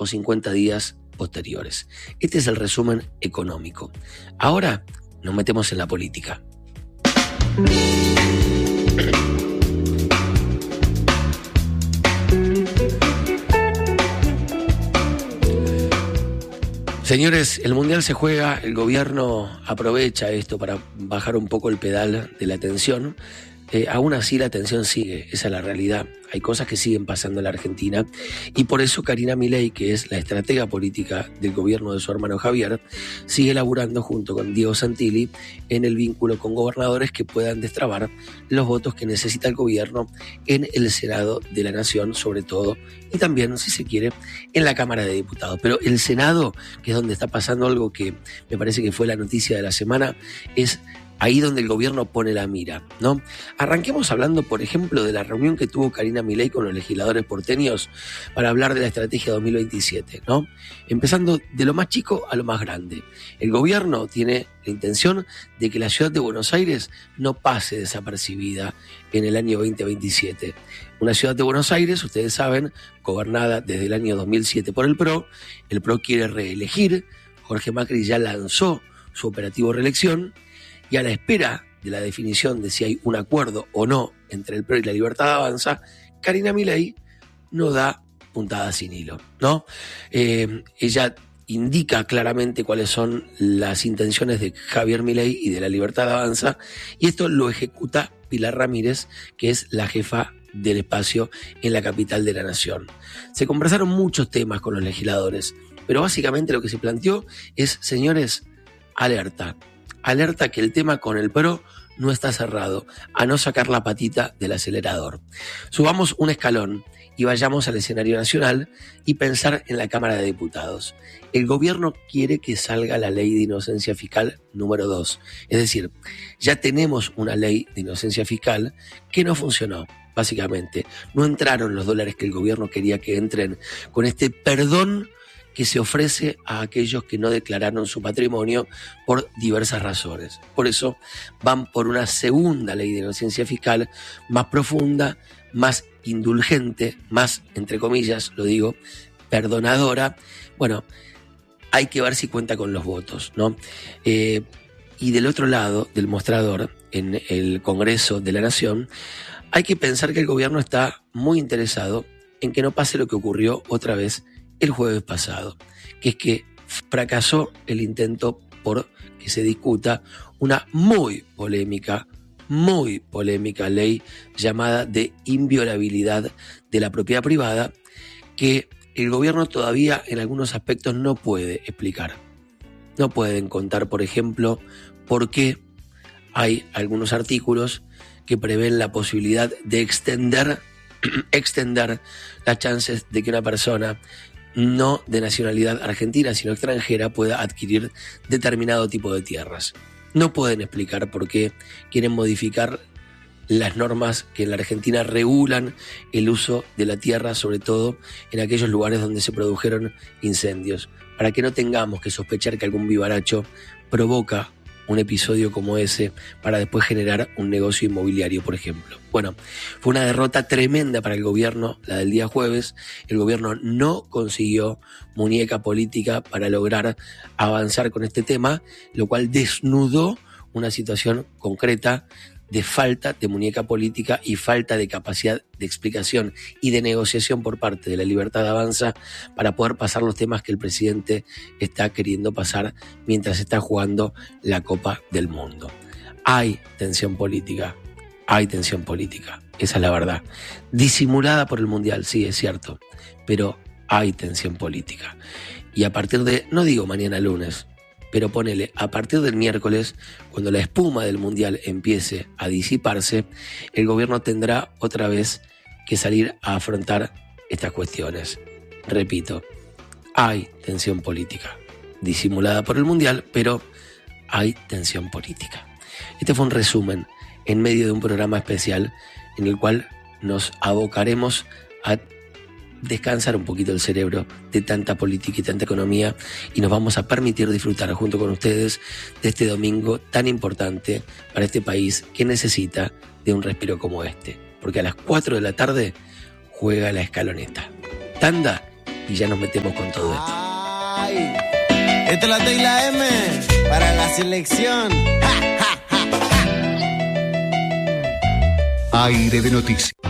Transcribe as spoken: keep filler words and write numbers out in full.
o cincuenta días posteriores. Este es el resumen económico. Ahora nos metemos en la política. Señores, el Mundial se juega, el gobierno aprovecha esto para bajar un poco el pedal de la tensión. Eh, aún así la tensión sigue, esa es la realidad. Hay cosas que siguen pasando en la Argentina y por eso Karina Milei, que es la estratega política del gobierno de su hermano Javier, sigue laburando junto con Diego Santilli en el vínculo con gobernadores que puedan destrabar los votos que necesita el gobierno en el Senado de la Nación, sobre todo, y también, si se quiere, en la Cámara de Diputados. Pero el Senado, que es donde está pasando algo que me parece que fue la noticia de la semana, es ahí donde el gobierno pone la mira, ¿no? Arranquemos hablando, por ejemplo, de la reunión que tuvo Karina Milei con los legisladores porteños para hablar de la estrategia dos mil veintisiete, ¿no? Empezando de lo más chico a lo más grande. El gobierno tiene la intención de que la ciudad de Buenos Aires no pase desapercibida en el año veinte veintisiete. Una ciudad de Buenos Aires, ustedes saben, gobernada desde el año dos mil siete por el P R O. El P R O quiere reelegir. Jorge Macri ya lanzó su operativo reelección. Y a la espera de la definición de si hay un acuerdo o no entre el P R O y la Libertad Avanza, Karina Milei no da puntada sin hilo, ¿no? Eh, ella indica claramente cuáles son las intenciones de Javier Milei y de la Libertad Avanza, y esto lo ejecuta Pilar Ramírez, que es la jefa del espacio en la capital de la Nación. Se conversaron muchos temas con los legisladores, pero básicamente lo que se planteó es, señores, alerta. Alerta que el tema con el P R O no está cerrado, a no sacar la patita del acelerador. Subamos un escalón y vayamos al escenario nacional y pensar en la Cámara de Diputados. El gobierno quiere que salga la ley de inocencia fiscal número dos. Es decir, ya tenemos una ley de inocencia fiscal que no funcionó, básicamente. No entraron los dólares que el gobierno quería que entren con este perdón que se ofrece a aquellos que no declararon su patrimonio por diversas razones. Por eso van por una segunda ley de inocencia fiscal más profunda, más indulgente, más, entre comillas, lo digo, perdonadora. Bueno, hay que ver si cuenta con los votos, ¿no? Eh, y del otro lado del mostrador, en el Congreso de la Nación, hay que pensar que el gobierno está muy interesado en que no pase lo que ocurrió otra vez el jueves pasado, que es que fracasó el intento por que se discuta una muy polémica, muy polémica ley llamada de inviolabilidad de la propiedad privada, que el gobierno todavía en algunos aspectos no puede explicar. No pueden contar, por ejemplo, por qué hay algunos artículos que prevén la posibilidad de extender, extender las chances de que una persona no de nacionalidad argentina, sino extranjera, pueda adquirir determinado tipo de tierras. No pueden explicar por qué quieren modificar las normas que en la Argentina regulan el uso de la tierra, sobre todo en aquellos lugares donde se produjeron incendios, para que no tengamos que sospechar que algún vivaracho provoca un episodio como ese para después generar un negocio inmobiliario, por ejemplo. Bueno, fue una derrota tremenda para el gobierno, la del día jueves. El gobierno no consiguió muñeca política para lograr avanzar con este tema, lo cual desnudó una situación concreta de falta de muñeca política y falta de capacidad de explicación y de negociación por parte de la Libertad Avanza para poder pasar los temas que el presidente está queriendo pasar mientras está jugando la Copa del Mundo. Hay tensión política, hay tensión política, esa es la verdad. Disimulada por el Mundial, sí, es cierto, pero hay tensión política. Y a partir de, no digo mañana lunes, pero ponele, a partir del miércoles, cuando la espuma del Mundial empiece a disiparse, el gobierno tendrá otra vez que salir a afrontar estas cuestiones. Repito, hay tensión política, disimulada por el Mundial, pero hay tensión política. Este fue un resumen en medio de un programa especial en el cual nos abocaremos a descansar un poquito el cerebro de tanta política y tanta economía, y nos vamos a permitir disfrutar junto con ustedes de este domingo tan importante para este país que necesita de un respiro como este, porque a las cuatro de la tarde juega la Escaloneta. Tanda y ya nos metemos con todo esto. Ay, esto es la T y la M para la selección. Ja, ja, ja, ja. Aire de noticias.